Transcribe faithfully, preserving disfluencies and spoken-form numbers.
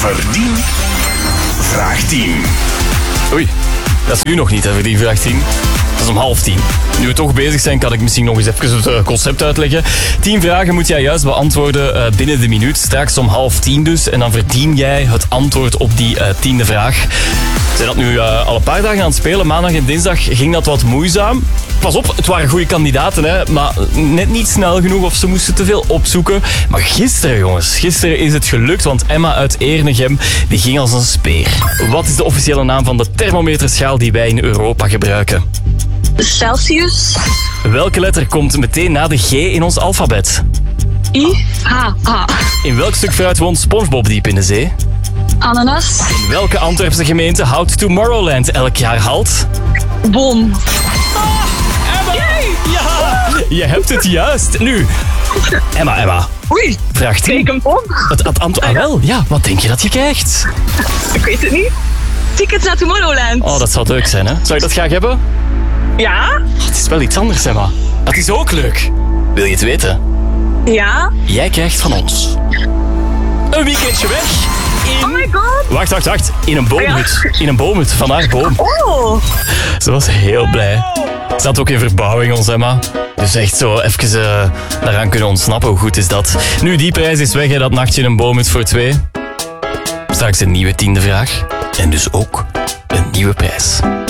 Verdien vraag tien. Oei, dat is nu nog niet, hè, Verdien vraag tien. Dat is om half tien. Nu we toch bezig zijn, kan ik misschien nog eens even het uh, concept uitleggen. Tien vragen moet jij juist beantwoorden uh, binnen de minuut. Straks om half tien dus. En dan verdien jij het antwoord op die uh, tiende vraag. We zijn dat nu uh, al een paar dagen aan het spelen. Maandag en dinsdag ging dat wat moeizaam. Pas op, het waren goede kandidaten, hè, maar net niet snel genoeg of ze moesten te veel opzoeken. Maar gisteren, jongens, gisteren is het gelukt, want Emma uit Ernegem die ging als een speer. Wat is de officiële naam van de thermometerschaal die wij in Europa gebruiken? Celsius. Welke letter komt meteen na de G in ons alfabet? I. H. H. In welk stuk fruit woont SpongeBob diep in de zee? Ananas. In welke Antwerpse gemeente houdt Tomorrowland elk jaar halt? Boom. Ja, je hebt het juist. Nu, Emma, Emma. Oei. Vraag tien. Kijk een boom. Het, het antwoord, ah, wel, ja, wat denk je dat je krijgt? Ik weet het niet. Tickets naar Tomorrowland. Oh, dat zou leuk zijn, hè? Zou je dat graag hebben? Ja? Oh, het is wel iets anders, Emma. Dat is ook leuk. Wil je het weten? Ja? Jij krijgt van ons een weekendje weg. In... Oh my god. Wacht, wacht, wacht. In een boomhut. Ja. In een boomhut van haar boom. Oh. Ze was heel blij. Ze zat ook in verbouwing, ons Emma. Dus echt zo even uh, daaraan kunnen ontsnappen. Hoe goed is dat? Nu, die prijs is weg, hè, dat nachtje in een boomhut voor twee. Straks een nieuwe tiende vraag. En dus ook een nieuwe prijs.